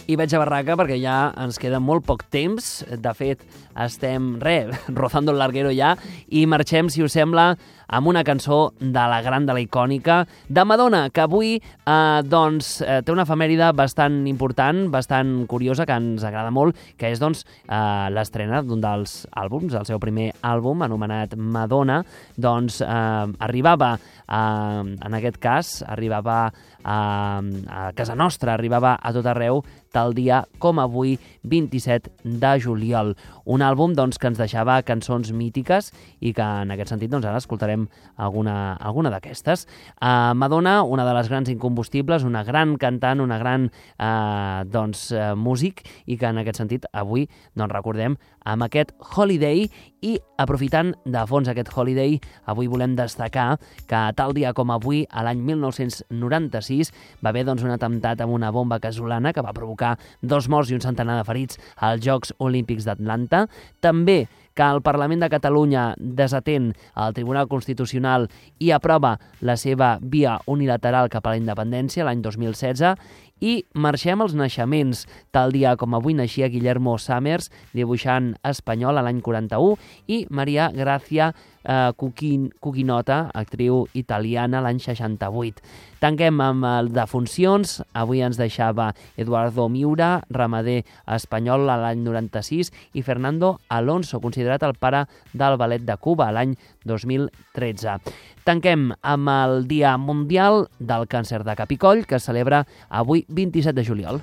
I veig a barraca perquè ja ens queda molt poc temps. De fet, estem, rozando el larguero ja, i marxem, si us sembla, amb una cançó de la gran, de la icònica, de Madonna, que avui té una efemèride bastant important, bastant curiosa, que ens agrada molt, que és l'estrena d'un dels àlbums, el seu primer àlbum, anomenat Madonna, arribava, en aquest cas, arribava a casa nostra, arribava a tot arreu, tal dia com avui, 27 de juliol. Un àlbum que ens deixava cançons mítiques i que en aquest sentit ara escoltarem alguna d'aquestes. Madonna, una de les grans incombustibles, una gran cantant, una gran músic, i que en aquest sentit avui recordem amb aquest Holiday. I aprofitant de fons aquest Holiday, avui volem destacar que tal dia com avui, a l'any 1996, va haver un atemptat amb una bomba casolana que va provocar 2 morts i un centenar de ferits als Jocs Olímpics d'Atlanta. També que el Parlament de Catalunya desatén el Tribunal Constitucional i aprova la seva via unilateral cap a la independència l'any 2016. I marxem als naixements. Tal dia com avui naixia Guillermo Summers, dibuixant espanyol, a l'any 41, i Maria Grazia Cuquinota, actriu italiana, l'any 68. Tanquem amb el defuncions. Avui ens deixava Eduardo Miura, ramader espanyol, a l'any 96, i Fernando Alonso, considerat el pare del ballet de Cuba, a l'any 2013. Tanquem amb el Dia Mundial del Càncer de Capicoll, que es celebra avui, 27 de juliol.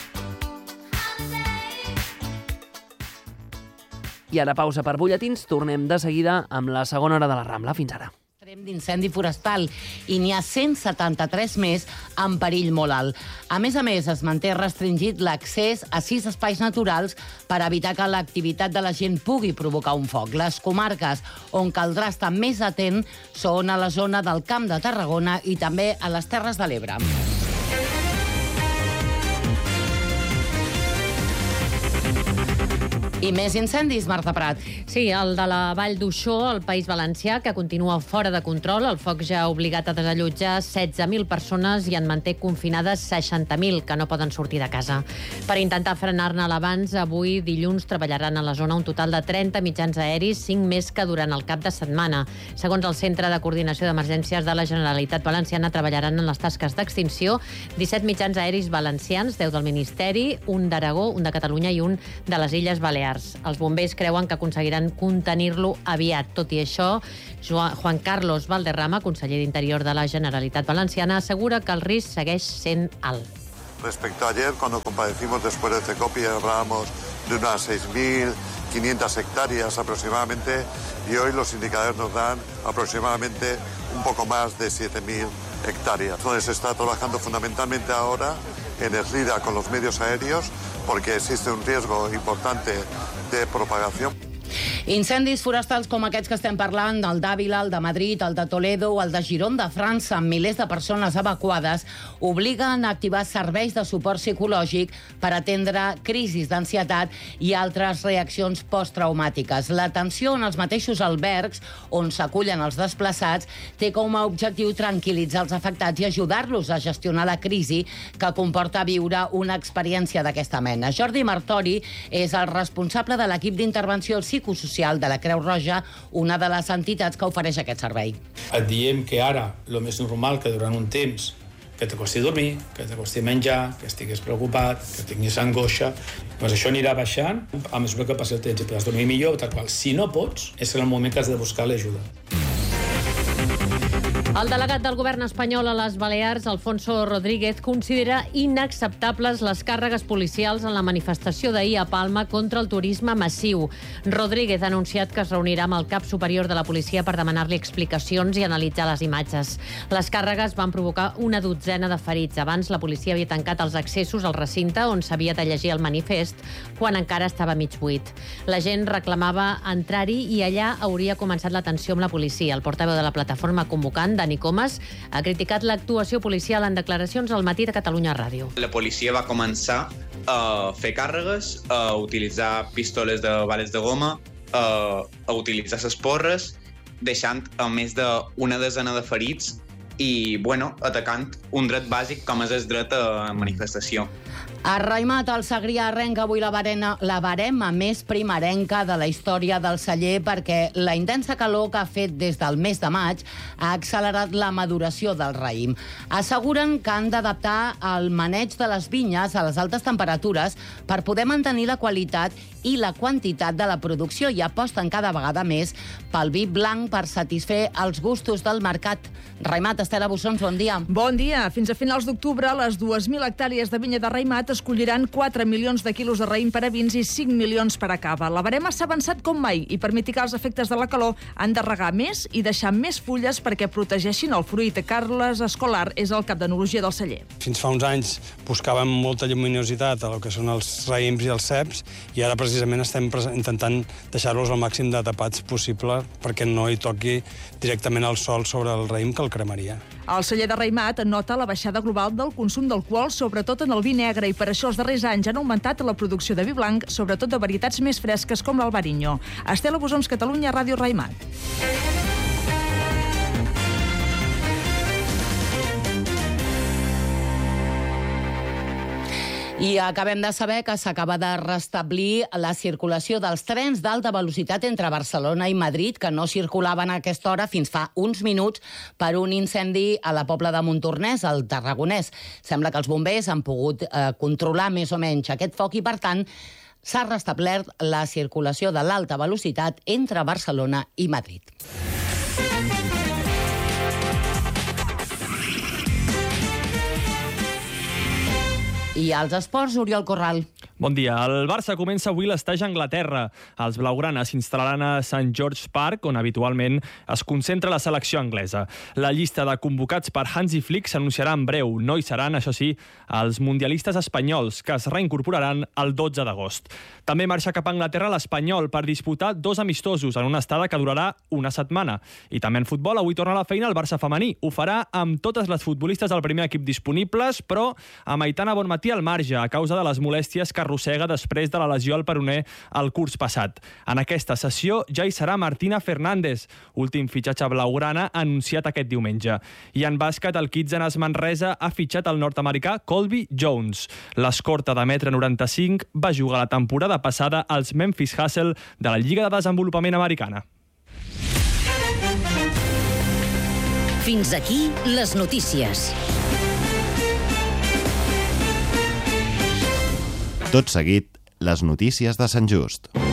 I ara pausa per butlletins, tornem de seguida amb la segona hora de la Rambla. Fins ara. D'incendi forestal i n'hi ha 173 més en perill molt alt. A més, es manté restringit l'accés a 6 espais naturals per evitar que l'activitat de la gent pugui provocar un foc. Les comarques on caldrà estar més atent són a la zona del Camp de Tarragona i també a les Terres de l'Ebre. I més incendis, Marta Prat. Sí, el de la Vall d'Uixó, al País Valencià, que continua fora de control. El foc ja ha obligat a desallotjar 16.000 persones i en manté confinades 60.000 que no poden sortir de casa. Per intentar frenar-ne l'abans, avui, dilluns, treballaran a la zona un total de 30 mitjans aeris, 5 més que durant el cap de setmana. Segons el Centre de Coordinació d'Emergències de la Generalitat Valenciana, treballaran en les tasques d'extinció 17 mitjans aeris valencians, 10 del Ministeri, un d'Aragó, un de Catalunya i un de les Illes Balears. Els bombers creuen que aconseguiran contenir-lo aviat. Tot i això, Juan Carlos Valderrama, conseller d'Interior de la Generalitat Valenciana, assegura que el risc segueix sent alt. Respecto a ayer, cuando compadecimos después de Cecopi, hablábamos de unas 6.500 hectáreas aproximadamente, y hoy los indicadores nos dan aproximadamente un poco más de 7.000 hectáreas. Donde se está trabajando fundamentalmente ahora en Eslida con los medios aéreos, porque existe un riesgo importante de propagación. Incendis forestals com aquests que estem parlant, el d'Àvila, el de Madrid, el de Toledo o el de Girona de França, amb milers de persones evacuades, obliguen a activar serveis de suport psicològic per atendre crisis d'ansietat i altres reaccions posttraumàtiques. L'atenció en els mateixos albergs on s'acullen els desplaçats té com a objectiu tranquil·litzar els afectats i ajudar-los a gestionar la crisi que comporta viure una experiència d'aquesta mena. Jordi Martori és el responsable de l'equip d'intervenció psicosocial de la Creu Roja, una de les entitats que ofereix aquest servei. Et diem que ara, el més normal, que durant un temps que te costi dormir, que te costi menjar, que estiguis preocupat, que tinguis angoixa, doncs això anirà baixant a mesura que passi el temps i podràs dormir millor, tal qual. Si no pots, és en el moment que has de buscar l'ajuda. El delegat del govern espanyol a les Balears, Alfonso Rodríguez, considera inacceptables les càrregues policials en la manifestació d'ahir a Palma contra el turisme massiu. Rodríguez ha anunciat que es reunirà amb el cap superior de la policia per demanar-li explicacions i analitzar les imatges. Les càrregues van provocar una dotzena de ferits. Abans, la policia havia tancat els accessos al recinte on s'havia de llegir el manifest, quan encara estava mig buit. La gent reclamava entrar-hi i allà hauria començat la tensió amb la policia. El portaveu de la plataforma convocant, Dani Comas, ha criticat l'actuació policial en declaracions al Matí de Catalunya Ràdio. La policia va començar a fer càrregues, a utilitzar pistoles de bales de goma, a utilitzar les porres, deixant a més d'una desena de ferits i, bueno, atacant un dret bàsic com és el dret a manifestació. A Raimat, al Segrià, arrenca avui la barema més primerenca de la història del celler perquè la intensa calor que ha fet des del mes de maig ha accelerat la maduració del raïm. Asseguren que han d'adaptar el maneig de les vinyes a les altes temperatures per poder mantenir la qualitat i la quantitat de la producció i aposten cada vegada més pel vi blanc per satisfer els gustos del mercat. Raimat, Estela Bussons, bon dia. Bon dia. Fins a finals d'octubre, les 2.000 hectàrees de vinya de Raimat escolliran 4 milions de quilos de raïm per a vins i 5 milions per a cava. La barema s'ha avançat com mai i per mitigar els efectes de la calor han de regar més i deixar més fulles perquè protegeixin el fruit. Carles Escolar és el cap d'enologia del celler. Fins fa uns anys buscàvem molta lluminositat a lo que són els raïms i els ceps i ara precisament estem intentant deixar-los al màxim de tapats possible perquè no hi toqui directament el sol sobre el raïm que el cremaria. El celler de Raimat nota la baixada global del consum d'alcohol, sobretot en el vi negre, i per això els darrers anys han augmentat la producció de vi blanc, sobretot de varietats més fresques com l'Albariño. Estela Bussons, Catalunya, Ràdio Raimat. I acabem de saber que s'acaba de restablir la circulació dels trens d'alta velocitat entre Barcelona i Madrid, que no circulaven a aquesta hora fins fa uns minuts per un incendi a la Pobla de Montornès, al Tarragonès. Sembla que els bombers han pogut controlar més o menys aquest foc i, per tant, s'ha restablert la circulació de l'alta velocitat entre Barcelona i Madrid. I als esports, Oriol Corral. Bon dia. El Barça comença avui l'estatge a Anglaterra. Els blaugrana s'instal·laran a St. George's Park, on habitualment es concentra la selecció anglesa. La llista de convocats per Hansi Flick s'anunciarà en breu. No hi seran, això sí, els mundialistes espanyols, que es reincorporaran el 12 d'agost. També marxa cap a Anglaterra l'Espanyol per disputar 2 amistosos en una estada que durarà una setmana. I també en futbol, avui torna a la feina el Barça femení. Ho farà amb totes les futbolistes del primer equip disponibles, però amb Aitana Bonmatí al marge, a causa de les molèsties que arrossega després de la lesió al peroné el curs passat. En aquesta sessió ja hi serà Martina Fernández, últim fitxatge blaugrana anunciat aquest diumenge. I en bàsquet, el Kitzenes Manresa ha fitxat el nord-americà Colby Jones. L'escorta de 1,95 m va jugar la temporada passada als Memphis Hustle de la Lliga de Desenvolupament Americana. Fins aquí les notícies. Tot seguit, les notícies de Sant Just.